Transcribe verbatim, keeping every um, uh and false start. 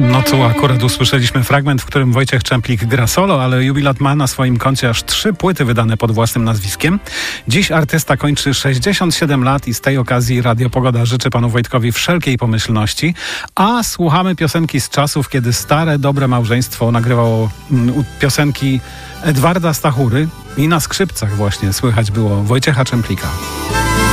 No tu akurat usłyszeliśmy fragment, w którym Wojciech Czemplik gra solo, ale jubilat ma na swoim koncie aż trzy płyty wydane pod własnym nazwiskiem. Dziś artysta kończy sześćdziesiąt siedem lat i z tej okazji Radio Pogoda życzy panu Wojtkowi wszelkiej pomyślności, a słuchamy piosenki z czasów, kiedy stare, dobre małżeństwo nagrywało mm, piosenki Edwarda Stachury i na skrzypcach właśnie słychać było Wojciecha Czemplika.